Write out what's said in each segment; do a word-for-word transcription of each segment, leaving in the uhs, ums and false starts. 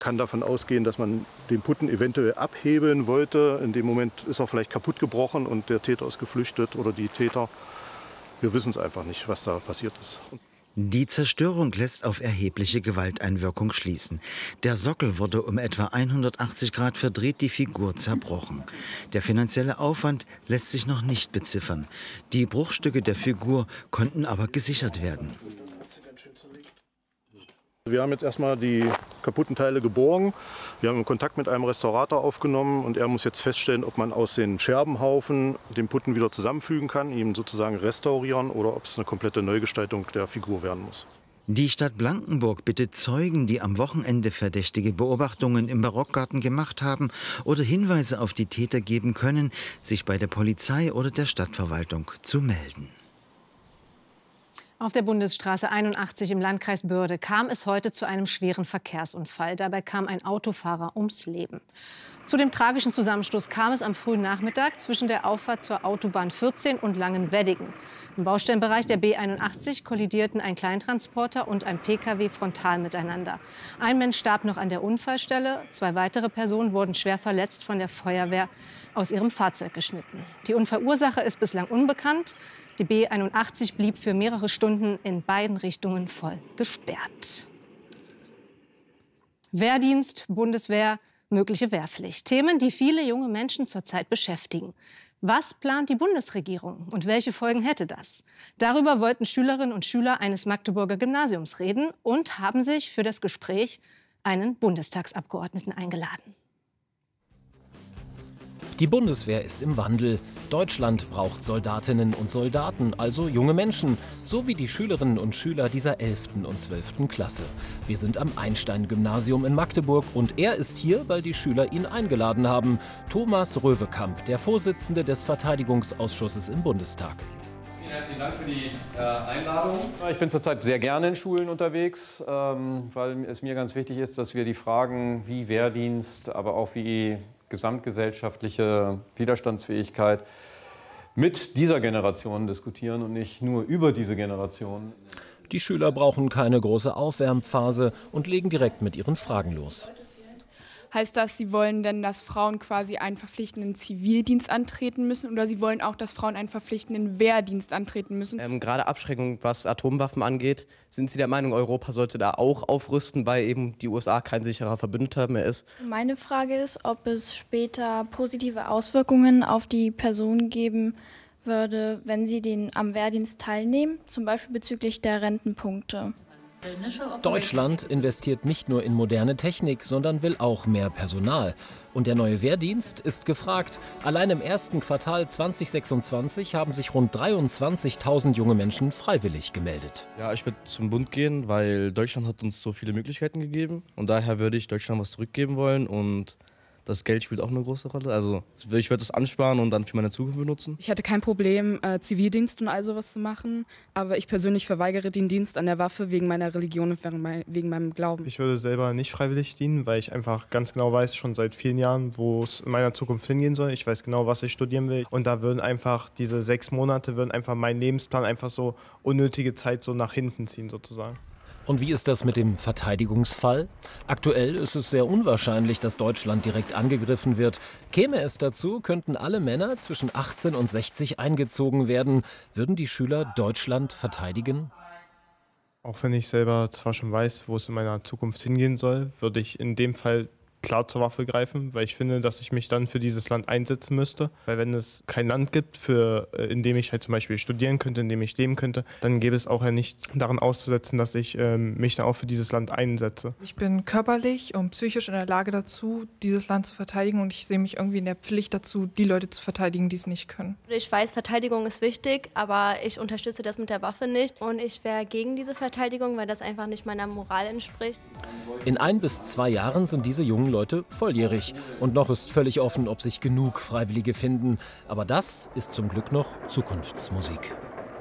kann davon ausgehen, dass man den Putten eventuell abheben wollte. In dem Moment ist er vielleicht kaputt gebrochen und der Täter ist geflüchtet oder die Täter. Wir wissen es einfach nicht, was da passiert ist. Die Zerstörung lässt auf erhebliche Gewalteinwirkung schließen. Der Sockel wurde um etwa hundertachtzig Grad verdreht, die Figur zerbrochen. Der finanzielle Aufwand lässt sich noch nicht beziffern. Die Bruchstücke der Figur konnten aber gesichert werden. Wir haben jetzt erstmal die kaputten Teile geborgen. Wir haben Kontakt mit einem Restaurator aufgenommen und er muss jetzt feststellen, ob man aus den Scherbenhaufen den Putten wieder zusammenfügen kann, ihn sozusagen restaurieren oder ob es eine komplette Neugestaltung der Figur werden muss. Die Stadt Blankenburg bittet Zeugen, die am Wochenende verdächtige Beobachtungen im Barockgarten gemacht haben oder Hinweise auf die Täter geben können, sich bei der Polizei oder der Stadtverwaltung zu melden. Auf der Bundesstraße einundachtzig im Landkreis Börde kam es heute zu einem schweren Verkehrsunfall. Dabei kam ein Autofahrer ums Leben. Zu dem tragischen Zusammenstoß kam es am frühen Nachmittag zwischen der Auffahrt zur Autobahn vierzehn und Langenweddingen. Im Baustellenbereich der B einundachtzig kollidierten ein Kleintransporter und ein Pkw frontal miteinander. Ein Mensch starb noch an der Unfallstelle. Zwei weitere Personen wurden schwer verletzt von der Feuerwehr aus ihrem Fahrzeug geschnitten. Die Unfallursache ist bislang unbekannt. Die B einundachtzig blieb für mehrere Stunden in beiden Richtungen voll gesperrt. Wehrdienst, Bundeswehr, mögliche Wehrpflicht. Themen, die viele junge Menschen zurzeit beschäftigen. Was plant die Bundesregierung und welche Folgen hätte das? Darüber wollten Schülerinnen und Schüler eines Magdeburger Gymnasiums reden und haben sich für das Gespräch einen Bundestagsabgeordneten eingeladen. Die Bundeswehr ist im Wandel. Deutschland braucht Soldatinnen und Soldaten, also junge Menschen, so wie die Schülerinnen und Schüler dieser elften und zwölften Klasse. Wir sind am Einstein-Gymnasium in Magdeburg und er ist hier, weil die Schüler ihn eingeladen haben. Thomas Röwekamp, der Vorsitzende des Verteidigungsausschusses im Bundestag. Vielen herzlichen Dank für die äh, Einladung. Ich bin zurzeit sehr gerne in Schulen unterwegs, ähm, weil es mir ganz wichtig ist, dass wir die Fragen wie Wehrdienst, aber auch wie gesamtgesellschaftliche Widerstandsfähigkeit mit dieser Generation diskutieren und nicht nur über diese Generation. Die Schüler brauchen keine große Aufwärmphase und legen direkt mit ihren Fragen los. Heißt das, Sie wollen denn, dass Frauen quasi einen verpflichtenden Zivildienst antreten müssen oder Sie wollen auch, dass Frauen einen verpflichtenden Wehrdienst antreten müssen? Ähm, gerade Abschreckung, was Atomwaffen angeht, sind Sie der Meinung, Europa sollte da auch aufrüsten, weil eben die U S A kein sicherer Verbündeter mehr ist? Meine Frage ist, ob es später positive Auswirkungen auf die Person geben würde, wenn sie den am Wehrdienst teilnehmen, zum Beispiel bezüglich der Rentenpunkte. Deutschland investiert nicht nur in moderne Technik, sondern will auch mehr Personal. Und der neue Wehrdienst ist gefragt. Allein im ersten Quartal zweitausendsechsundzwanzig haben sich rund dreiundzwanzigtausend junge Menschen freiwillig gemeldet. Ja, ich würde zum Bund gehen, weil Deutschland hat uns so viele Möglichkeiten gegeben. Und daher würde ich Deutschland was zurückgeben wollen und das Geld spielt auch eine große Rolle. Also ich würde das ansparen und dann für meine Zukunft benutzen. Ich hätte kein Problem, äh, Zivildienst und all sowas zu machen, aber ich persönlich verweigere den Dienst an der Waffe wegen meiner Religion und wegen meinem Glauben. Ich würde selber nicht freiwillig dienen, weil ich einfach ganz genau weiß, schon seit vielen Jahren, wo es in meiner Zukunft hingehen soll. Ich weiß genau, was ich studieren will. Und da würden einfach diese sechs Monate, würden einfach meinen Lebensplan einfach so unnötige Zeit so nach hinten ziehen sozusagen. Und wie ist das mit dem Verteidigungsfall? Aktuell ist es sehr unwahrscheinlich, dass Deutschland direkt angegriffen wird. Käme es dazu, könnten alle Männer zwischen achtzehn und sechzig eingezogen werden. Würden die Schüler Deutschland verteidigen? Auch wenn ich selber zwar schon weiß, wo es in meiner Zukunft hingehen soll, würde ich in dem Fall klar zur Waffe greifen, weil ich finde, dass ich mich dann für dieses Land einsetzen müsste. Weil wenn es kein Land gibt, für, in dem ich halt zum Beispiel studieren könnte, in dem ich leben könnte, dann gäbe es auch ja nichts daran auszusetzen, dass ich ähm, mich dann auch für dieses Land einsetze. Ich bin körperlich und psychisch in der Lage dazu, dieses Land zu verteidigen und ich sehe mich irgendwie in der Pflicht dazu, die Leute zu verteidigen, die es nicht können. Ich weiß, Verteidigung ist wichtig, aber ich unterstütze das mit der Waffe nicht und ich wäre gegen diese Verteidigung, weil das einfach nicht meiner Moral entspricht. In ein bis zwei Jahren sind diese jungen Leute volljährig. Und noch ist völlig offen, ob sich genug Freiwillige finden. Aber das ist zum Glück noch Zukunftsmusik.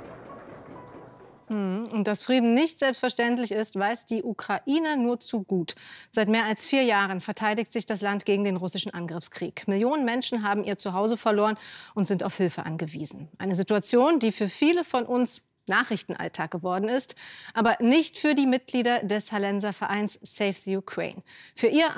Und dass Frieden nicht selbstverständlich ist, weiß die Ukraine nur zu gut. Seit mehr als vier Jahren verteidigt sich das Land gegen den russischen Angriffskrieg. Millionen Menschen haben ihr Zuhause verloren und sind auf Hilfe angewiesen. Eine Situation, die für viele von uns Nachrichtenalltag geworden ist, aber nicht für die Mitglieder des Hallenser Vereins Save the Ukraine. Für ihr